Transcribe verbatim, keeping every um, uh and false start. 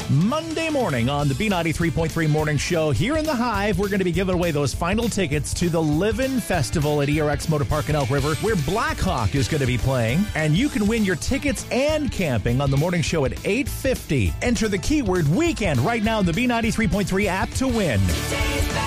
Monday morning on the B ninety-three point three Morning Show here in the Hive, we're going to be giving away those final tickets to the Livin' Festival at E R X Motor Park in Elk River, where Blackhawk is going to be playing. And you can win your tickets and camping on the morning show at eight fifty. Enter the keyword weekend right now in the B ninety-three point three app to win.